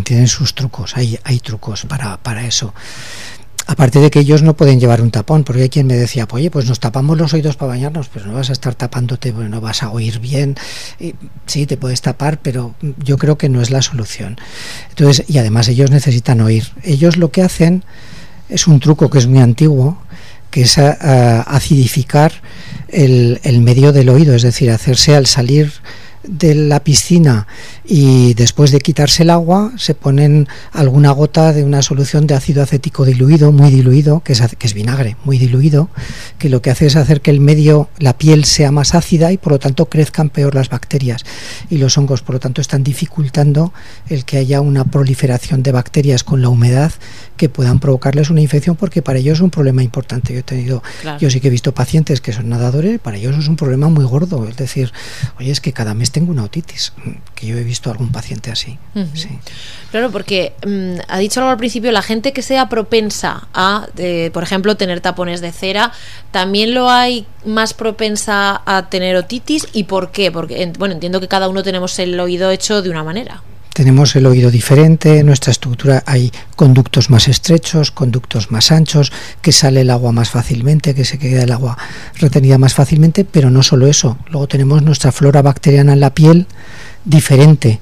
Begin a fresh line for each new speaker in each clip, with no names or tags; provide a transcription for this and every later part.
tienen sus trucos, hay trucos para eso. Aparte de que ellos no pueden llevar un tapón, porque hay quien me decía, oye, pues nos tapamos los oídos para bañarnos, pero no vas a estar tapándote, porque no vas a oír bien. Y sí, te puedes tapar, pero yo creo que no es la solución. Entonces, y además ellos necesitan oír. Ellos lo que hacen es un truco que es muy antiguo, que es acidificar el medio del oído, es decir, hacerse al salir de la piscina y después de quitarse el agua se ponen alguna gota de una solución de ácido acético diluido, muy diluido, que es vinagre muy diluido, que lo que hace es hacer que el medio, la piel sea más ácida y por lo tanto crezcan peor las bacterias y los hongos, por lo tanto están dificultando el que haya una proliferación de bacterias con la humedad que puedan provocarles una infección, porque para ellos es un problema importante. Yo sí que he visto pacientes que son nadadores, para ellos es un problema muy gordo, es decir, oye, es que cada mes tengo una otitis, que yo he visto algún paciente así. Sí.
Claro, porque ha dicho algo al principio, la gente que sea propensa a, por ejemplo, tener tapones de cera, también lo hay más propensa a tener otitis. ¿Y por qué? Porque, bueno, entiendo que cada uno tenemos el oído hecho de una manera.
Tenemos el oído diferente, en nuestra estructura hay conductos más estrechos, conductos más anchos, que sale el agua más fácilmente, que se queda el agua retenida más fácilmente, pero no solo eso, luego tenemos nuestra flora bacteriana en la piel diferente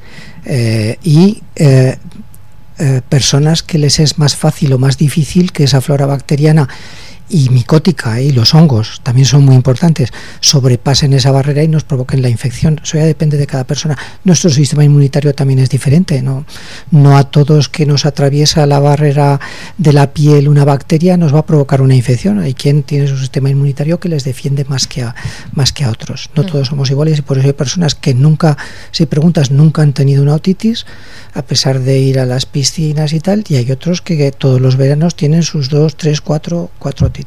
y personas que les es más fácil o más difícil que esa flora bacteriana y micótica, y los hongos también son muy importantes, sobrepasen esa barrera y nos provoquen la infección. Eso ya depende de cada persona. Nuestro sistema inmunitario también es diferente, no a todos que nos atraviesa la barrera de la piel una bacteria nos va a provocar una infección. Hay quien tiene su sistema inmunitario que les defiende más que a otros. No todos somos iguales y por eso hay personas que nunca, si preguntas, nunca han tenido una otitis a pesar de ir a las piscinas y tal, y hay otros que todos los veranos tienen sus 2, 3, 4 otitis.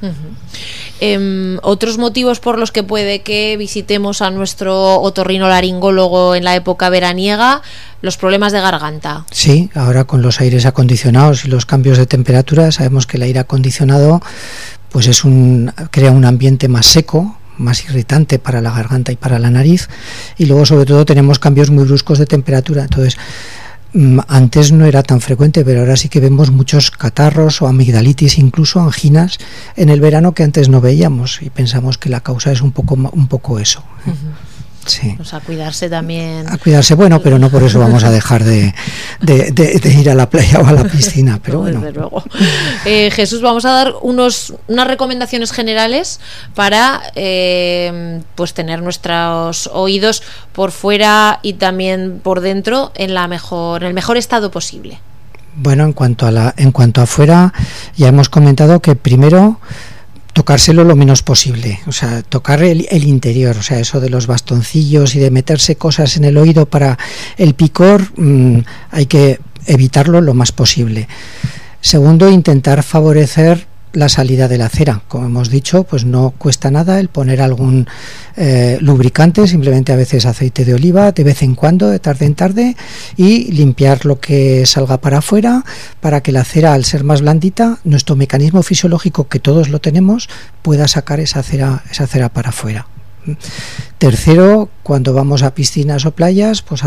Otros motivos por los que puede que visitemos a nuestro otorrinolaringólogo en la época veraniega, los problemas de garganta.
Sí, ahora con los aires acondicionados y los cambios de temperatura, sabemos que el aire acondicionado pues crea un ambiente más seco, más irritante para la garganta y para la nariz, y luego sobre todo tenemos cambios muy bruscos de temperatura. Entonces, antes no era tan frecuente, pero ahora sí que vemos muchos catarros o amigdalitis, incluso anginas en el verano, que antes no veíamos, y pensamos que la causa es un poco eso. Sí.
Pues a cuidarse también.
A cuidarse, bueno, pero no por eso vamos a dejar de ir a la playa o a la piscina, pero bueno.
Desde luego. Jesús, vamos a dar unas recomendaciones generales para pues tener nuestros oídos por fuera y también por dentro en el mejor estado posible.
Bueno, en cuanto a afuera, ya hemos comentado que primero tocárselo lo menos posible, o sea, tocar el interior, o sea, eso de los bastoncillos y de meterse cosas en el oído para el picor, hay que evitarlo lo más posible. Segundo, intentar favorecer la salida de la cera. Como hemos dicho, pues no cuesta nada el poner algún lubricante, simplemente a veces aceite de oliva, de vez en cuando, de tarde en tarde, y limpiar lo que salga para afuera, para que la cera, al ser más blandita, nuestro mecanismo fisiológico, que todos lo tenemos, pueda sacar esa cera para afuera. Tercero, cuando vamos a piscinas o playas, pues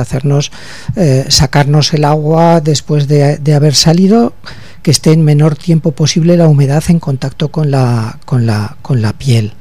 sacarnos el agua después de haber salido, que esté en menor tiempo posible la humedad en contacto con la piel,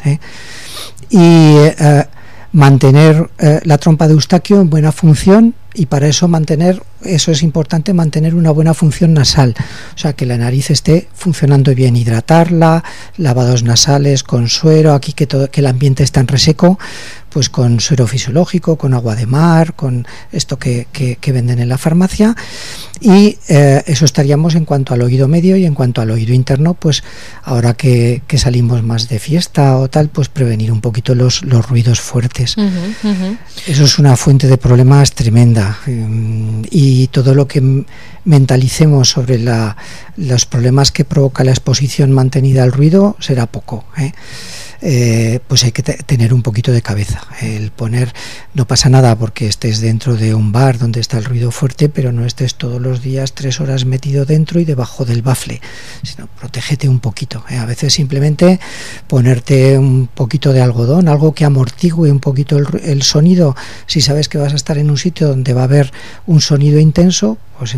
y mantener la trompa de Eustaquio en buena función, y para eso es importante mantener una buena función nasal, o sea, que la nariz esté funcionando bien, hidratarla, lavados nasales con suero, aquí que el ambiente está en reseco, pues con suero fisiológico, con agua de mar, con esto que venden en la farmacia, y eso estaríamos en cuanto al oído medio. Y en cuanto al oído interno, pues ahora que salimos más de fiesta o tal, pues prevenir un poquito los ruidos fuertes. Eso es una fuente de problemas tremenda, y todo lo que mentalicemos sobre los problemas que provoca la exposición mantenida al ruido será poco, pues hay que tener un poquito de cabeza. No pasa nada porque estés dentro de un bar donde está el ruido fuerte, pero no estés todos los días 3 horas metido dentro y debajo del bafle, sino protégete un poquito. A veces simplemente ponerte un poquito de algodón, algo que amortigue un poquito el sonido. Si sabes que vas a estar en un sitio donde va a haber un sonido intenso, pues